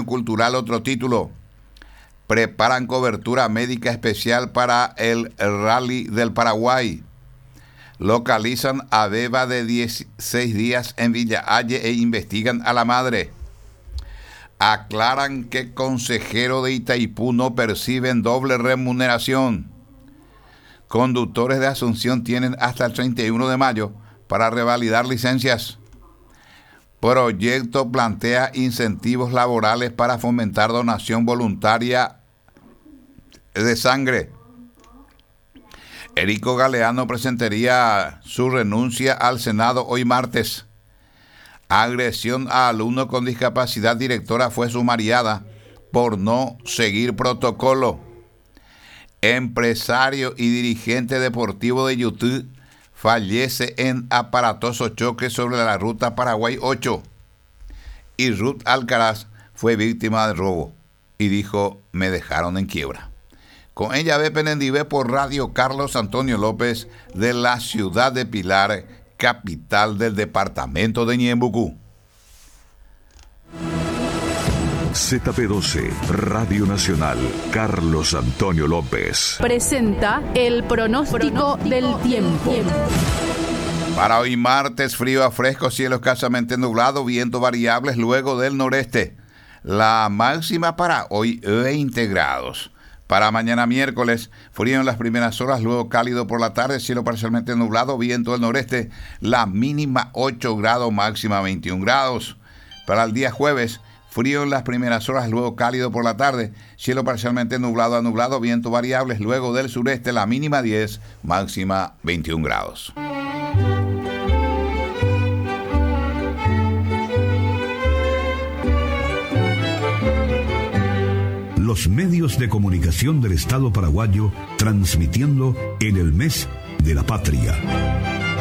Año Cultural, otro título. Preparan cobertura médica especial para el Rally del Paraguay. Localizan a beba de 16 días en Villa Halle e investigan a la madre. Aclaran que consejero de Itaipú no perciben doble remuneración. Conductores de Asunción tienen hasta el 31 de mayo para revalidar licencias. Proyecto plantea incentivos laborales para fomentar donación voluntaria de sangre. Erico Galeano presentaría su renuncia al Senado hoy martes. Agresión a alumno con discapacidad. Directora fue sumariada por no seguir protocolo. Empresario y dirigente deportivo de YouTube fallece en aparatoso choque sobre la ruta Paraguay 8. Y Ruth Alcaraz fue víctima de robo y dijo: me dejaron en quiebra. Con ella ve Penendivé por Radio Carlos Antonio López de la ciudad de Pilar, capital del departamento de Ñembucú. ZP12, Radio Nacional, Carlos Antonio López. Presenta el pronóstico del tiempo. Para hoy martes, frío a fresco, cielo escasamente nublado, viento variables luego del noreste. La máxima para hoy 20 grados. Para mañana miércoles, frío en las primeras horas, luego cálido por la tarde, cielo parcialmente nublado, viento del noreste, la mínima 8 grados, máxima 21 grados. Para el día jueves, frío en las primeras horas, luego cálido por la tarde, cielo parcialmente nublado a nublado, viento variables, luego del sureste, la mínima 10, máxima 21 grados. Los medios de comunicación del Estado paraguayo transmitiendo en el mes de la patria.